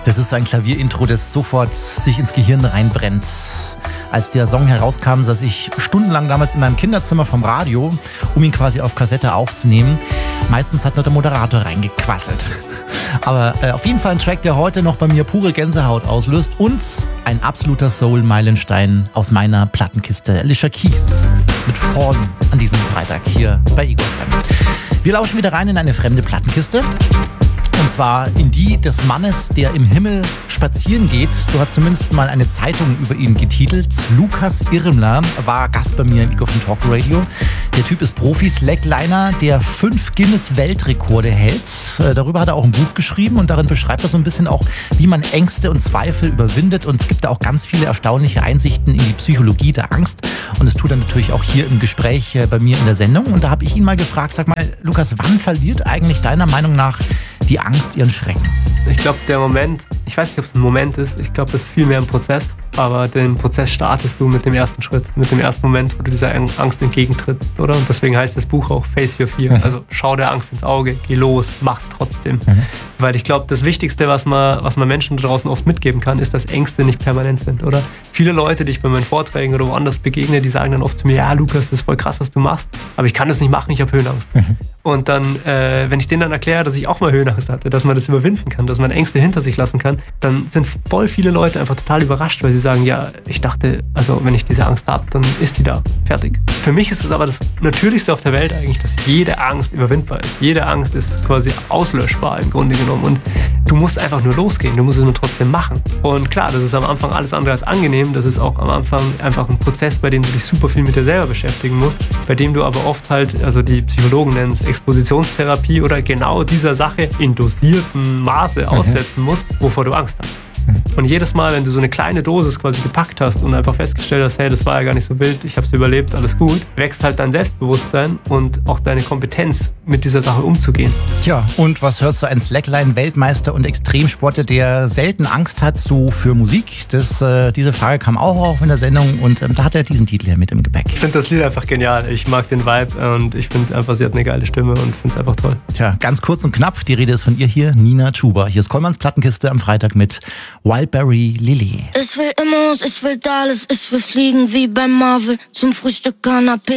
Das ist so ein Klavierintro, das sofort sich ins Gehirn reinbrennt. Als der Song herauskam, saß ich stundenlang damals in meinem Kinderzimmer vom Radio, um ihn quasi auf Kassette aufzunehmen. Meistens hat nur der Moderator reingequasselt. Aber auf jeden Fall ein Track, der heute noch bei mir pure Gänsehaut auslöst und ein absoluter Soul-Meilenstein aus meiner Plattenkiste. Alicia Keys mit Fallen an diesem Freitag hier bei Ego FM. Wir lauschen wieder rein in eine fremde Plattenkiste. Und zwar in die des Mannes, der im Himmel spazieren geht. So hat zumindest mal eine Zeitung über ihn getitelt. Lukas Irmler war Gast bei mir im Ego FM Talk Radio. Der Typ ist Profi-Slackliner, der 5 Guinness-Weltrekorde hält. Darüber hat er auch ein Buch geschrieben und darin beschreibt er so ein bisschen auch, wie man Ängste und Zweifel überwindet. Und es gibt da auch ganz viele erstaunliche Einsichten in die Psychologie der Angst. Und das tut er natürlich auch hier im Gespräch bei mir in der Sendung. Und da habe ich ihn mal gefragt, sag mal, Lukas, wann verliert eigentlich deiner Meinung nach die Angst ihren Schrecken? Ich glaube, der Moment, ich weiß nicht, ob es ein Moment ist, ich glaube, es ist vielmehr ein Prozess, aber den Prozess startest du mit dem ersten Schritt, mit dem ersten Moment, wo du dieser Angst entgegentrittst, oder? Und deswegen heißt das Buch auch Face Your Fear, also schau der Angst ins Auge, geh los, mach's trotzdem. Weil ich glaube, das Wichtigste, was man Menschen da draußen oft mitgeben kann, ist, dass Ängste nicht permanent sind, oder? Viele Leute, die ich bei meinen Vorträgen oder woanders begegne, die sagen dann oft zu mir, ja Lukas, das ist voll krass, was du machst, aber ich kann das nicht machen, ich habe Höhenangst. Und dann, wenn ich denen dann erkläre, dass ich auch mal Höhenangst hatte, dass man das überwinden kann, dass man Ängste hinter sich lassen kann, dann sind voll viele Leute einfach total überrascht, weil sie sagen, ja, ich dachte, also wenn ich diese Angst habe, dann ist die da, fertig. Für mich ist es aber das Natürlichste auf der Welt eigentlich, dass jede Angst überwindbar ist. Jede Angst ist quasi auslöschbar im Grunde genommen und du musst einfach nur losgehen, du musst es nur trotzdem machen. Und klar, das ist am Anfang alles andere als angenehm, das ist auch am Anfang einfach ein Prozess, bei dem du dich super viel mit dir selber beschäftigen musst, bei dem du aber oft halt, also die Psychologen nennen es Expositionstherapie oder genau dieser Sache in dosiertem Maße aussetzen musst, wovor du Angst hast. Und jedes Mal, wenn du so eine kleine Dosis quasi gepackt hast und einfach festgestellt hast, hey, das war ja gar nicht so wild, ich habe es überlebt, alles gut, wächst halt dein Selbstbewusstsein und auch deine Kompetenz, mit dieser Sache umzugehen. Tja, und was hört so ein Slackline-Weltmeister und Extremsportler, der selten Angst hat, so für Musik? Diese Frage kam auch auf in der Sendung und da hat er diesen Titel hier mit im Gepäck. Ich finde das Lied einfach genial. Ich mag den Vibe und ich finde einfach, sie hat eine geile Stimme und finde es einfach toll. Tja, ganz kurz und knapp, die Rede ist von ihr hier, Nina Chuba. Hier ist Kollmanns Plattenkiste am Freitag mit Wildberry Lily. Ich will Immos, ich will Dallas, ich will fliegen wie bei Marvel zum Frühstück Canapé.